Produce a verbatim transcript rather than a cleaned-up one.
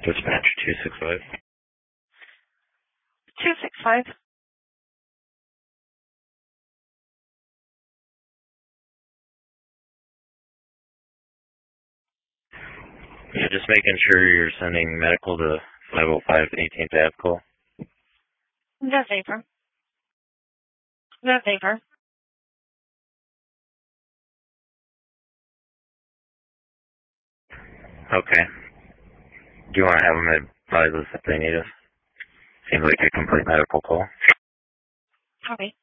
Dispatch two six five. two six five. Yeah, just making sure you're sending medical to five oh five eighteenth Ave call. The vapor. The vapor. Okay. Do you want to have them advise us if they need us? Seems like a complete medical call. Okay.